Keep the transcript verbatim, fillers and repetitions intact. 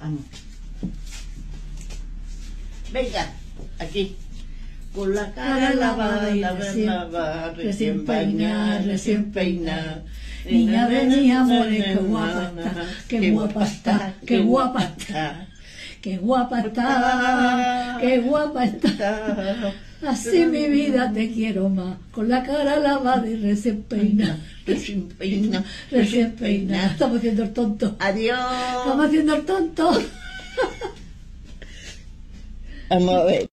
Vamos. Venga, aquí. Con la cara lavada, la lavada, recién bañada, recién peinada. Niña de mis amores, qué guapa está, qué guapa está, qué guapa está, qué guapa está, qué guapa está. Así mi vida te quiero más, con la cara lavada y recién peinada, recién peinada, recién peinada. Estamos haciendo el tonto. Adiós. Estamos haciendo el tonto. Vamos a ver.